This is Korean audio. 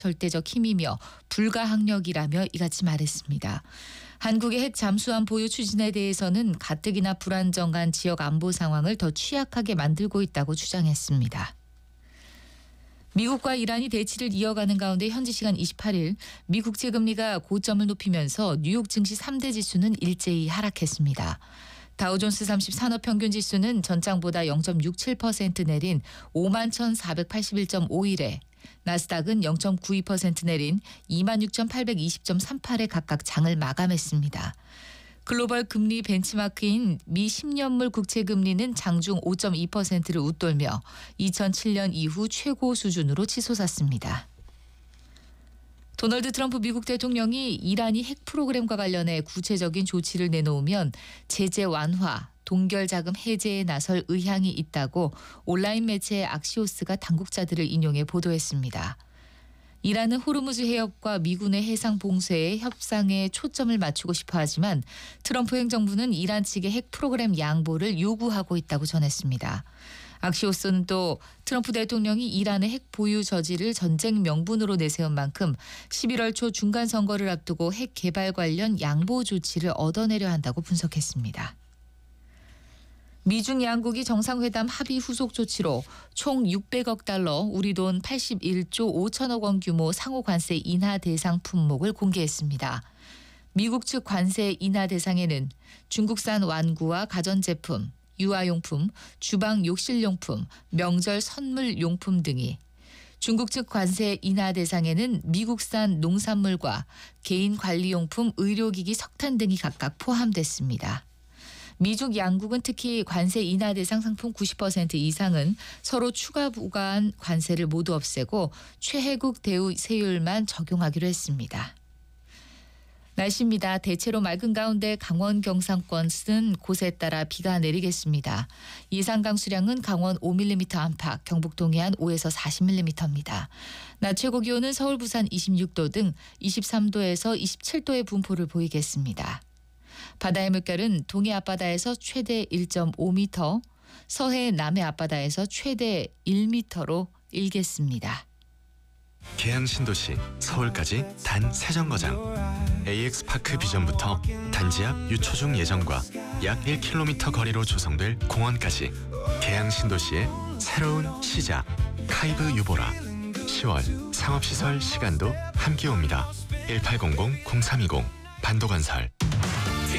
절대적 힘이며 불가항력이라며 이같이 말했습니다. 한국의 핵 잠수함 보유 추진에 대해서는 가뜩이나 불안정한 지역 안보 상황을 더 취약하게 만들고 있다고 주장했습니다. 미국과 이란이 대치를 이어가는 가운데 현지 시간 28일 미 국채금리가 고점을 높이면서 뉴욕 증시 3대 지수는 일제히 하락했습니다. 다우존스 30 산업평균지수는 전장보다 0.67% 내린 51,481.51에 나스닥은 0.92% 내린 26,820.38에 각각 장을 마감했습니다. 글로벌 금리 벤치마크인 미 10년물 국채금리는 장중 5.2%를 웃돌며 2007년 이후 최고 수준으로 치솟았습니다. 도널드 트럼프 미국 대통령이 이란이 핵 프로그램과 관련해 구체적인 조치를 내놓으면 제재 완화, 동결 자금 해제에 나설 의향이 있다고 온라인 매체 악시오스가 당국자들을 인용해 보도했습니다. 이란은 호르무즈 해협과 미군의 해상 봉쇄에 협상에 초점을 맞추고 싶어 하지만 트럼프 행정부는 이란 측의 핵 프로그램 양보를 요구하고 있다고 전했습니다. 악시오스는 또 트럼프 대통령이 이란의 핵 보유 저지를 전쟁 명분으로 내세운 만큼 11월 초 중간 선거를 앞두고 핵 개발 관련 양보 조치를 얻어내려 한다고 분석했습니다. 미중 양국이 정상회담 합의 후속 조치로 총 600억 달러, 우리 돈 81조 5천억 원 규모 상호 관세 인하 대상 품목을 공개했습니다. 미국 측 관세 인하 대상에는 중국산 완구와 가전제품, 유아용품, 주방 욕실용품, 명절 선물용품 등이, 중국 측 관세 인하 대상에는 미국산 농산물과 개인관리용품, 의료기기, 석탄 등이 각각 포함됐습니다. 미중 양국은 특히 관세 인하 대상 상품 90% 이상은 서로 추가 부과한 관세를 모두 없애고 최혜국 대우 세율만 적용하기로 했습니다. 날씨입니다. 대체로 맑은 가운데 강원 경상권은 곳에 따라 비가 내리겠습니다. 예상 강수량은 강원 5mm 안팎, 경북 동해안 5에서 40mm입니다. 낮 최고 기온은 서울, 부산 26도 등 23도에서 27도의 분포를 보이겠습니다. 바다의 물결은 동해 앞바다에서 최대 1.5m, 서해 남해 앞바다에서 최대 1m로 일겠습니다. 계양 신도시 서울까지 단 3정거장, AX파크 비전부터 단지 앞 유초중 예정과 약 1km 거리로 조성될 공원까지 계양 신도시의 새로운 시작, 카이브 유보라. 10월 상업시설 시간도 함께 옵니다. 1800-0320 반도건설.